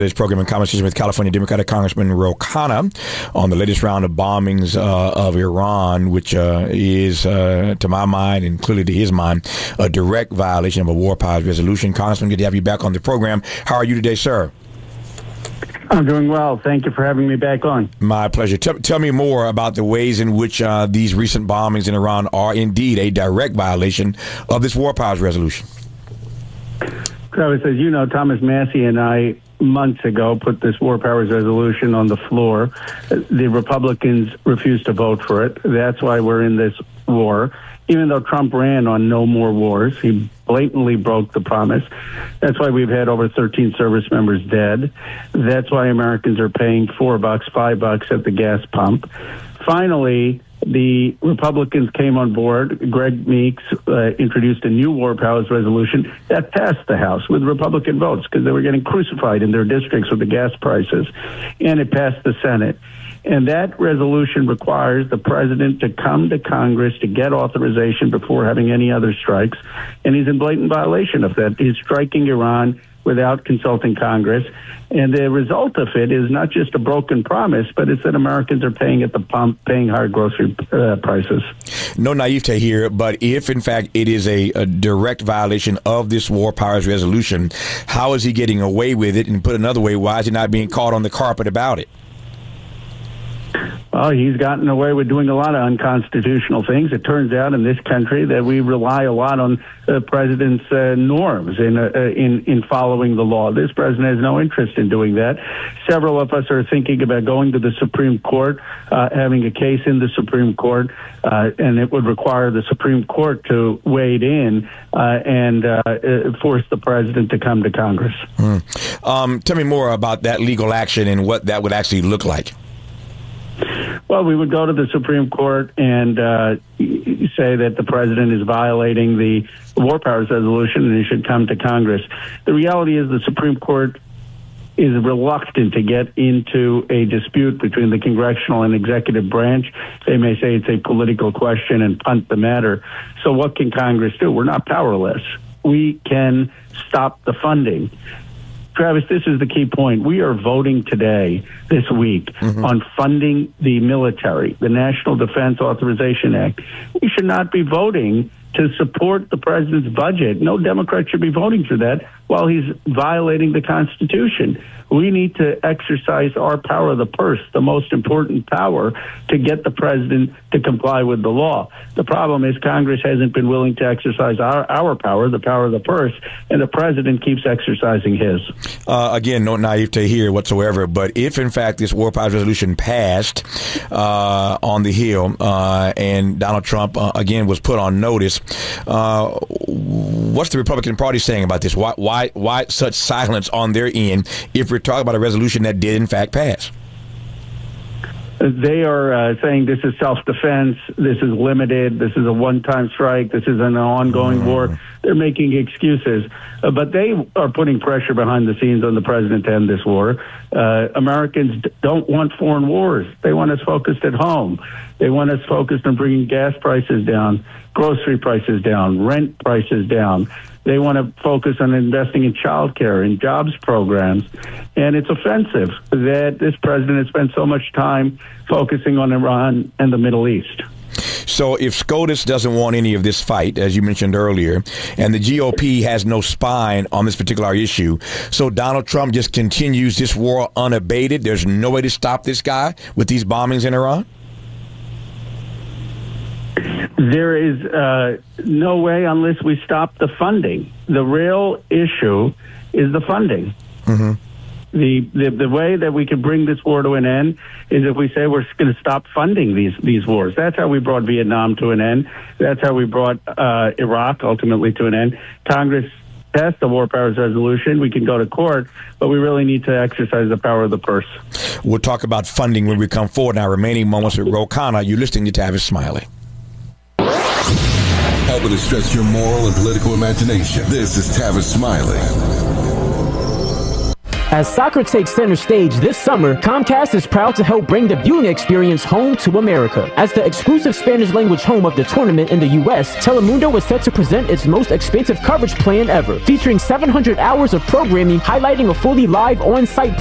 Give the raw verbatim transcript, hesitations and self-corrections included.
This program in conversation with California Democratic Congressman Ro Khanna on the latest round of bombings uh, of Iran, which uh, is, uh, to my mind, and clearly to his mind, a direct violation of a war powers resolution. Congressman, good to have you back on the program. How are you today, sir? I'm doing well. Thank you for having me back on. My pleasure. Tell, tell me more about the ways in which uh, these recent bombings in Iran are indeed a direct violation of this war powers resolution. Travis, as you know, Thomas Massie and I months ago put this war powers resolution on the floor. The Republicans refused to vote for it. That's why we're in this war. Even though Trump ran on no more wars, he blatantly broke the promise. That's why we've had over thirteen service members dead. That's why Americans are paying four bucks, five bucks at the gas pump. Finally, the Republicans came on board. Greg Meeks uh, introduced a new war powers resolution that passed the House with Republican votes because they were getting crucified in their districts with the gas prices. And it passed the Senate. And that resolution requires the president to come to Congress to get authorization before having any other strikes. And he's in blatant violation of that. He's striking Iran without consulting Congress. And the result of it is not just a broken promise, but it's that Americans are paying at the pump, paying higher grocery uh, prices. No naivete here, but if, in fact, it is a, a direct violation of this war powers resolution, how is he getting away with it? And put another way, why is he not being caught on the carpet about it? Well, he's gotten away with doing a lot of unconstitutional things. It turns out in this country that we rely a lot on the president's uh, norms in, uh, in in following the law. This president has no interest in doing that. Several of us are thinking about going to the Supreme Court, uh, having a case in the Supreme Court, uh, and it would require the Supreme Court to wade in uh, and uh, force the president to come to Congress. Mm. Um, tell me more about that legal action and what that would actually look like. Well, we would go to the Supreme Court and uh, say that the president is violating the war powers resolution and he should come to Congress. The reality is the Supreme Court is reluctant to get into a dispute between the congressional and executive branch. They may say it's a political question and punt the matter. So what can Congress do? We're not powerless. We can stop the funding. Travis, this is the key point. We are voting today, this week, mm-hmm. on funding the military, the National Defense Authorization Act. We should not be voting to support the president's budget. No Democrat should be voting for that while he's violating the Constitution. We need to exercise our power of the purse, the most important power, to get the president to comply with the law. The problem is Congress hasn't been willing to exercise our, our power, the power of the purse, and the president keeps exercising his. Uh, again, no naivete here whatsoever, but if, in fact, this war powers resolution passed uh, on the Hill uh, and Donald Trump, uh, again, was put on notice, uh, what's the Republican Party saying about this? Why, why, why such silence on their end if we're talking about a resolution that did, in fact, pass? They are uh, saying this is self-defense, this is limited, this is a one-time strike, this is an ongoing mm. war. They're making excuses. Uh, but they are putting pressure behind the scenes on the president to end this war. Uh, Americans d- don't want foreign wars. They want us focused at home. They want us focused on bringing gas prices down, grocery prices down, rent prices down. They want to focus on investing in child care and jobs programs. And it's offensive that this president has spent so much time focusing on Iran and the Middle East. So if SCOTUS doesn't want any of this fight, as you mentioned earlier, and the G O P has no spine on this particular issue, so Donald Trump just continues this war unabated, there's no way to stop this guy with these bombings in Iran? There is uh, no way unless we stop the funding. The real issue is the funding. Mm-hmm. The, the the way that we can bring this war to an end is if we say we're going to stop funding these these wars. That's how we brought Vietnam to an end. That's how we brought uh, Iraq ultimately to an end. Congress passed the war powers resolution. We can go to court, but we really need to exercise the power of the purse. We'll talk about funding when we come forward. Now, remaining moments with Ro Khanna. You're listening to Tavis Smiley. Helping to stretch your moral and political imagination. This is Tavis Smiley. As soccer takes center stage this summer, Comcast is proud to help bring the viewing experience home to America. As the exclusive Spanish language home of the tournament in the U S, Telemundo is set to present its most expansive coverage plan ever, featuring seven hundred hours of programming highlighting a fully live on-site